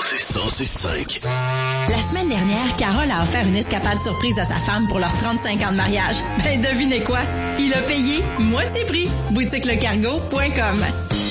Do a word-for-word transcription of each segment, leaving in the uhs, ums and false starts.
C'est cent six cinq. La semaine dernière, Carole a offert une escapade surprise à sa femme pour leurs trente-cinq ans de mariage. Ben, devinez quoi? Il a payé moitié prix. boutique le cargo point com.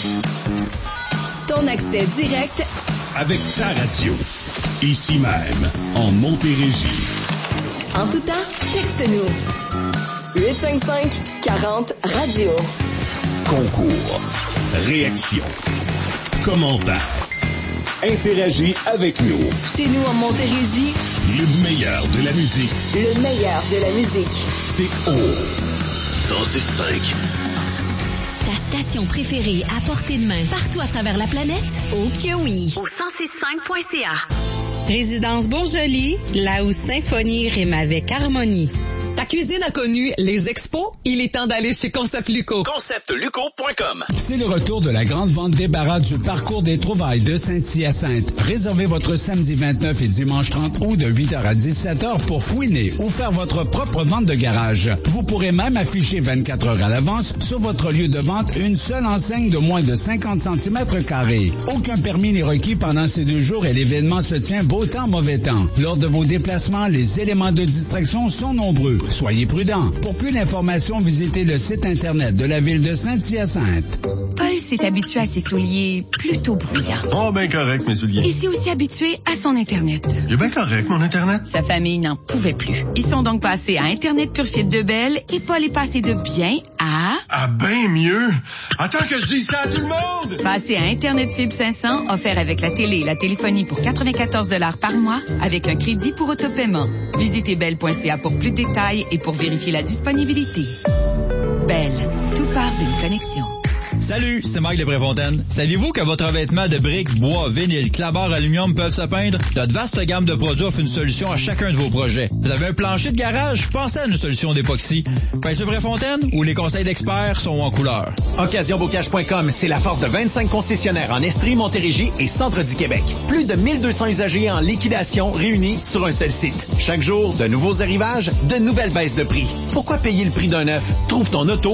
Ton accès direct avec ta radio. Ici même, en Montérégie. En tout temps, texte-nous. huit cinq cinq quarante radio. Concours, réaction, commentaire. Interagis avec nous. Chez nous en Montérégie, le meilleur de la musique. Le meilleur de la musique. C'est au cent six cinq. Ta station préférée à portée de main partout à travers la planète? Oh que oui! Au cent six cinq point c a. Résidence Bourgeois, là où symphonie rime avec harmonie. Ta cuisine a connu les expos? Il est temps d'aller chez Concept Luco. concept luco point com. C'est le retour de la grande vente débarras du parcours des trouvailles de Saint-Hyacinthe. Réservez votre samedi vingt-neuf et dimanche trente août de huit heures à dix-sept heures pour fouiner ou faire votre propre vente de garage. Vous pourrez même afficher vingt-quatre heures à l'avance sur votre lieu de vente une seule enseigne de moins de cinquante centimètres carrés. Aucun permis n'est requis pendant ces deux jours et l'événement se tient beau temps, mauvais temps. Lors de vos déplacements, les éléments de distraction sont nombreux. Soyez prudents. Pour plus d'informations, visitez le site Internet de la ville de Saint-Hyacinthe. Paul s'est habitué à ses souliers plutôt bruyants. Oh, ben correct, mes souliers. Il s'est aussi habitué à son Internet. Il est bien correct, mon Internet. Sa famille n'en pouvait plus. Ils sont donc passés à Internet Pure Fibre de Bell et Paul est passé de bien à... À bien mieux. Attends que je dise ça à tout le monde! Passé à Internet Fibre cinq cents, offert avec la télé et la téléphonie pour quatre-vingt-quatorze dollars par mois, avec un crédit pour autopaiement. Visitez bell point c a pour plus de détails et pour vérifier la disponibilité. Bell, tout part d'une connexion. Salut, c'est Mike de Préfontaine. Saviez-vous que votre revêtement de briques, bois, vinyle, clapart, aluminium peuvent se peindre? Notre vaste gamme de produits offre une solution à chacun de vos projets. Vous avez un plancher de garage? Pensez à une solution d'époxy. Peinture Préfontaine, où les conseils d'experts sont en couleur. occasion bocage point com, c'est la force de vingt-cinq concessionnaires en Estrie, Montérégie et centre du Québec. Plus de mille deux cents usagers en liquidation réunis sur un seul site. Chaque jour, de nouveaux arrivages, de nouvelles baisses de prix. Pourquoi payer le prix d'un neuf? Trouve ton auto